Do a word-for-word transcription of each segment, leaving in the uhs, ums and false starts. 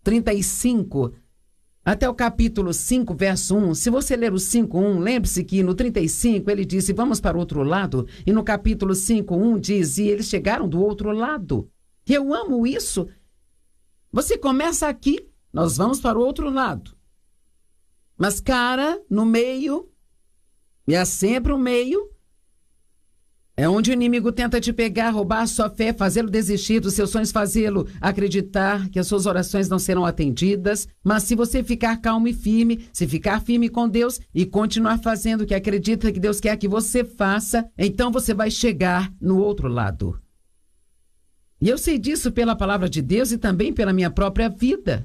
trinta e cinco até o capítulo cinco, verso um, se você ler o cinco, um, lembre-se que no trinta e cinco ele disse, vamos para o outro lado, e no capítulo cinco, um diz, e eles chegaram do outro lado. E eu amo isso. Você começa aqui, nós vamos para o outro lado. Mas, cara, no meio, e há sempre um meio, é onde o inimigo tenta te pegar, roubar a sua fé, fazê-lo desistir dos seus sonhos, fazê-lo acreditar que as suas orações não serão atendidas. Mas se você ficar calmo e firme, se ficar firme com Deus e continuar fazendo o que acredita que Deus quer que você faça, então você vai chegar no outro lado. E eu sei disso pela palavra de Deus e também pela minha própria vida.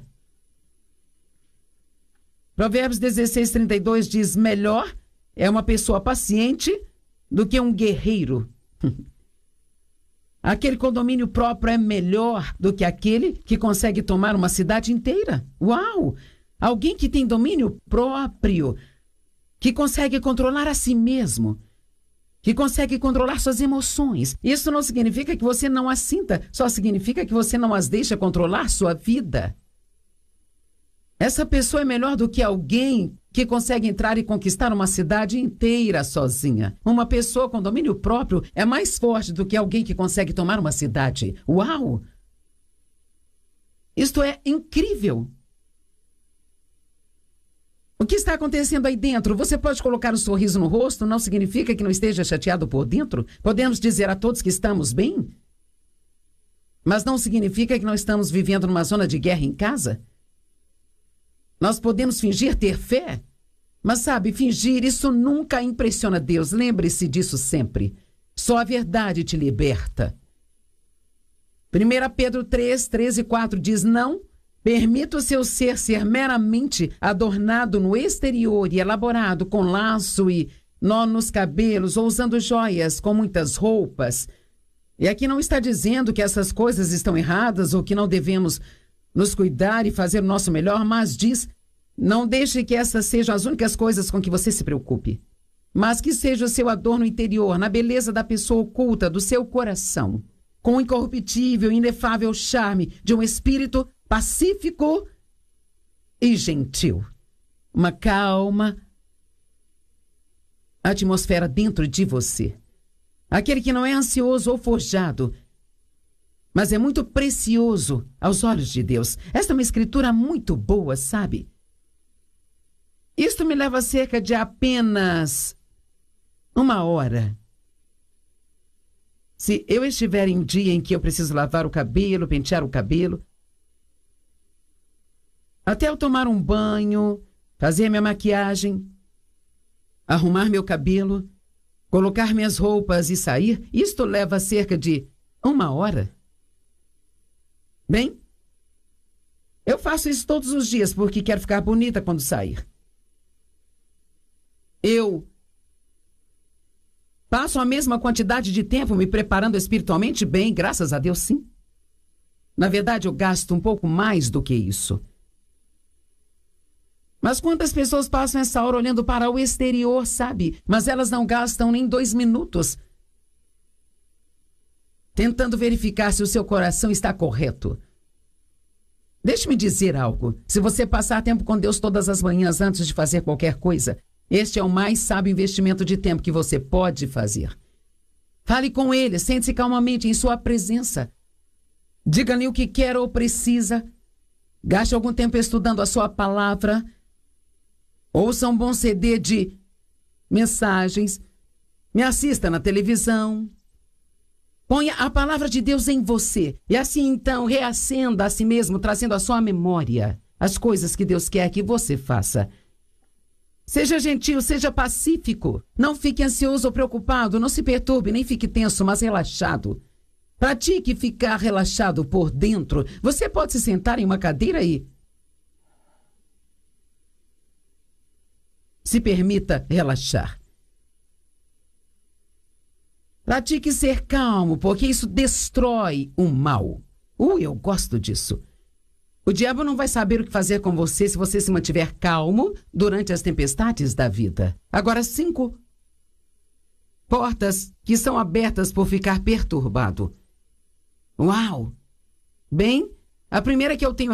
Provérbios dezesseis, trinta e dois diz, melhor é uma pessoa paciente do que um guerreiro. Aquele com domínio próprio é melhor do que aquele que consegue tomar uma cidade inteira. Uau! Alguém que tem domínio próprio, que consegue controlar a si mesmo, que consegue controlar suas emoções. Isso não significa que você não as sinta, só significa que você não as deixa controlar sua vida. Essa pessoa é melhor do que alguém que consegue entrar e conquistar uma cidade inteira sozinha. Uma pessoa com domínio próprio é mais forte do que alguém que consegue tomar uma cidade. Uau! Isto é incrível. O que está acontecendo aí dentro? Você pode colocar um sorriso no rosto, não significa que não esteja chateado por dentro? Podemos dizer a todos que estamos bem? Mas não significa que não estamos vivendo numa zona de guerra em casa? Nós podemos fingir ter fé, mas sabe, fingir, isso nunca impressiona Deus. Lembre-se disso sempre. Só a verdade te liberta. primeira Pedro três, treze e quatro diz, não permita o seu ser ser meramente adornado no exterior e elaborado com laço e nó nos cabelos ou usando joias com muitas roupas. E aqui não está dizendo que essas coisas estão erradas ou que não devemos nos cuidar e fazer o nosso melhor, mas diz, não deixe que essas sejam as únicas coisas com que você se preocupe, mas que seja o seu adorno interior, na beleza da pessoa oculta do seu coração, com o incorruptível e inefável charme de um espírito pacífico e gentil. Uma calma atmosfera dentro de você. Aquele que não é ansioso ou forjado, mas é muito precioso aos olhos de Deus. Esta é uma escritura muito boa, sabe? Isto me leva cerca de apenas uma hora. Se eu estiver em um dia em que eu preciso lavar o cabelo, pentear o cabelo, até eu tomar um banho, fazer minha maquiagem, arrumar meu cabelo, colocar minhas roupas e sair, isto leva cerca de uma hora. Bem, eu faço isso todos os dias porque quero ficar bonita quando sair. Eu passo a mesma quantidade de tempo me preparando espiritualmente bem, graças a Deus, sim. Na verdade, eu gasto um pouco mais do que isso. Mas quantas pessoas passam essa hora olhando para o exterior, sabe? Mas elas não gastam nem dois minutos tentando verificar se o seu coração está correto. Deixe-me dizer algo. Se você passar tempo com Deus todas as manhãs antes de fazer qualquer coisa, este é o mais sábio investimento de tempo que você pode fazer. Fale com Ele, sente-se calmamente em sua presença. Diga-lhe o que quer ou precisa. Gaste algum tempo estudando a sua palavra. Ouça um bom C D de mensagens. Me assista na televisão. Ponha a palavra de Deus em você. E assim, então, reacenda a si mesmo, trazendo à sua memória as coisas que Deus quer que você faça. Seja gentil, seja pacífico. Não fique ansioso ou preocupado. Não se perturbe, nem fique tenso, mas relaxado. Pratique ficar relaxado por dentro. Você pode se sentar em uma cadeira e se permita relaxar. Pratique ser calmo, porque isso destrói o mal. Uh, eu gosto disso. O diabo não vai saber o que fazer com você se você se mantiver calmo durante as tempestades da vida. Agora, cinco portas que são abertas por ficar perturbado. Uau! Bem, a primeira que eu tenho